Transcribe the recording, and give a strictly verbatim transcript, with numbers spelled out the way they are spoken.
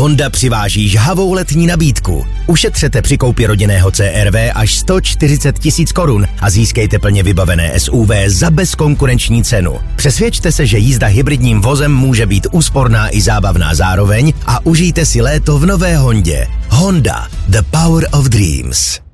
Honda přiváží žhavou letní nabídku. Ušetřete při koupi rodinného C R V až sto čtyřicet tisíc korun a získejte plně vybavené S U V za bezkonkurenční cenu. Přesvědčte se, že jízda hybridním vozem může být úsporná i zábavná zároveň a užijte si léto v nové Hondě. Honda, the power of dreams.